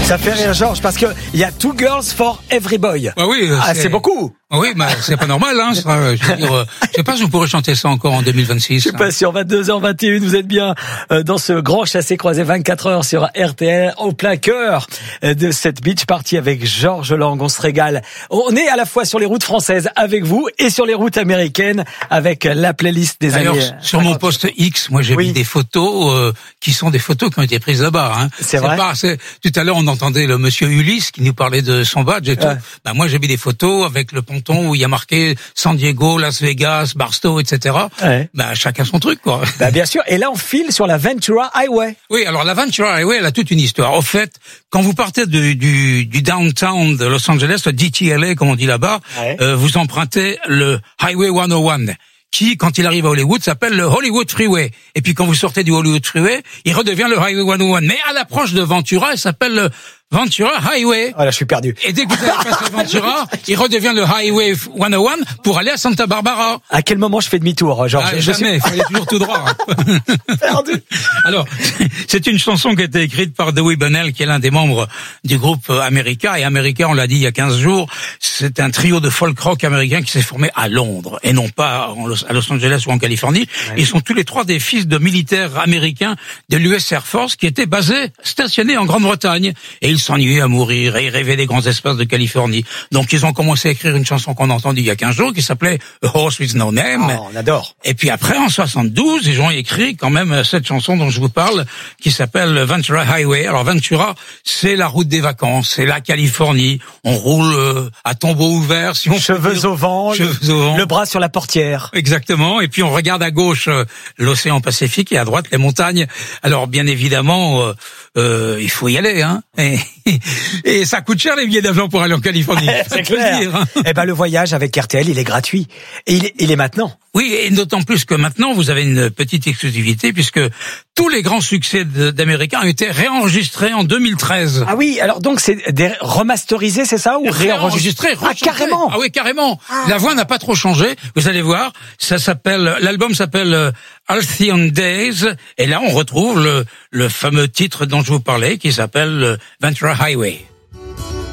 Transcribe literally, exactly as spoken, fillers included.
Ça fait rire Georges parce que il y a Two Girls for Every Boy. Ah oui, ah, c'est... c'est beaucoup. Oui, mais c'est pas normal, hein. Ça, je veux dire, euh, je sais pas si vous pourrez chanter ça encore en deux mille vingt-six. Je suis pas sûr. vingt-deux heures vingt et une, vous êtes bien dans ce grand chassé-croisé vingt-quatre heures sur R T L, au plein cœur de cette beach party avec Georges Lang. On se régale. On est à la fois sur les routes françaises avec vous et sur les routes américaines avec la playlist des D'ailleurs, années. sur mon post X, moi j'ai oui. mis des photos euh, qui sont des photos qui ont été prises là-bas. Hein. C'est, c'est vrai. Pas, c'est... Tout à l'heure, on entendait le monsieur Ulysse qui nous parlait de son badge et tout. Ouais. Ben, moi, j'ai mis des photos avec le ponton où il y a marqué San Diego, Las Vegas, Barstow, et cetera. Ouais. Ben, chacun son truc, quoi. Ben, bien sûr. Et là, on file sur la Ventura Highway. Oui, alors la Ventura Highway, elle a toute une histoire. Au fait, quand vous partez du, du, du downtown de Los Angeles, le D T L A, comme on dit là-bas, ouais. euh, vous empruntez le Highway cent un. Qui, quand il arrive à Hollywood, s'appelle le Hollywood Freeway. Et puis quand vous sortez du Hollywood Freeway, il redevient le Highway cent un. Mais à l'approche de Ventura, il s'appelle le Ventura Highway. Oh là, je suis perdu. Et dès que vous avez passé Ventura, il redevient le Highway cent un pour aller à Santa Barbara. À quel moment je fais demi-tour, Georges? Ah, je jamais, il faut aller toujours tout droit. Perdu. Alors, c'est une chanson qui a été écrite par Dewey Bunnell, qui est l'un des membres du groupe America. Et America, on l'a dit il y a quinze jours, c'est un trio de folk rock américain qui s'est formé à Londres et non pas à Los Angeles ou en Californie. Ouais. Ils sont tous les trois des fils de militaires américains de l'U S Air Force qui étaient basés, stationnés en Grande-Bretagne. Et ils s'ennuyaient à mourir et ils rêvaient des grands espaces de Californie. Donc ils ont commencé à écrire une chanson qu'on a entendue il y a quinze jours qui s'appelait A Horse with No Name. Oh, on adore. Et puis après, en soixante-douze, ils ont écrit quand même cette chanson dont je vous parle qui s'appelle Ventura Highway. Alors Ventura, c'est la route des vacances, c'est la Californie. On roule euh, à tombeau ouvert, si on cheveux dire, au vent, cheveux le, au vent, le bras sur la portière. Exactement. Et puis on regarde à gauche euh, l'océan Pacifique et à droite les montagnes. Alors bien évidemment, euh, euh, il faut y aller, hein. Et, et ça coûte cher les billets d'avion pour aller en Californie. C'est clair. Dire, hein. Eh ben le voyage avec R T L, il est gratuit. Et il est, il est maintenant. Oui, et d'autant plus que maintenant vous avez une petite exclusivité puisque tous les grands succès d'Américains ont été réenregistrés en deux mille treize. Ah oui, alors donc c'est des remasterisé, c'est ça, ou réenregistré? Ah carrément. Ah oui, carrément. Ah. La voix n'a pas trop changé. Vous allez voir, ça s'appelle, l'album s'appelle euh, Halcyon Days, et là on retrouve le, le fameux titre dont je vous parlais qui s'appelle euh, Ventura Highway.